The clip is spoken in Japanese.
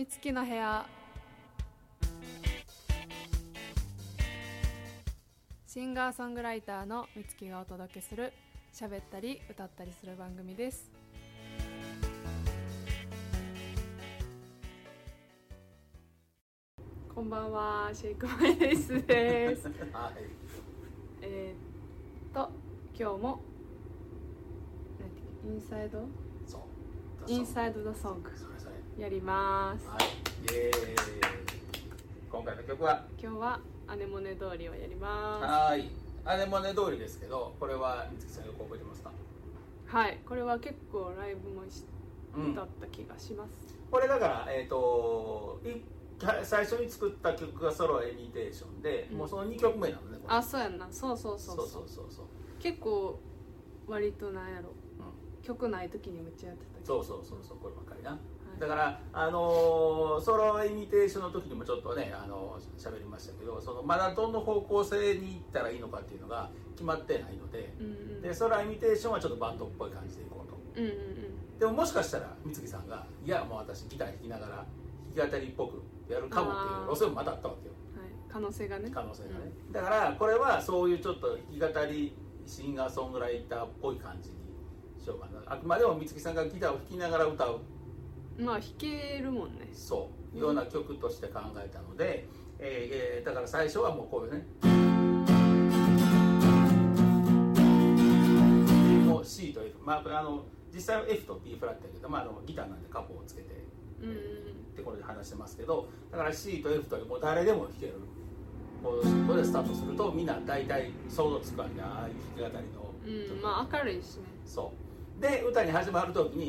みつきの部屋。シンガーソングライターのみつきがお届けする喋ったり歌ったりする番組です。こんばんは、シェイクマイレイスです。 はい、 今日もインサイドザソングやります。 はい、イエーイ。今回の曲は今日はアネモネ通りをやります。 はい、アネモネ通りですけど、これはみつきさんよく覚えてますか？ はい、これは結構ライブも歌った気がします。 これだから最初に作った曲がソロエミテーションで、もうその2曲目なのね。 あ、そうやんな。そう結構割となんやろ、曲ない時にめっちゃやってた。 そうこればっかりな、はい、だからソロエミテーションの時にもちょっとね喋りましたけど、そのまだどの方向性に行ったらいいのかっていうのが決まってないので、でソロエミテーションはちょっとバンドっぽい感じでいこうと、でももしかしたらみつきさんがいやもう私ギター弾きながら弾き語りっぽくやるかもっていう路線もまたあったわけよ。 はい、可能性がね、 だからこれはそういうちょっと弾き語りシンガーソングライターっぽい感じにしようかな。あくまでもみつきさんがギターを弾きながら歌う、 まあ弾けるもんね、 そうような曲として考えたので、だから最初はもうこういうね、もう C と F、実際は F と B フラットやけど、ギターなんでカポをつけて、ってこれで話してますけど、だから C と F ともう誰でも弾けるここでスタートするとみんな大体想像つくわけで、ああいう弾き語りの、 明るいしね。 そうで歌に始まる時に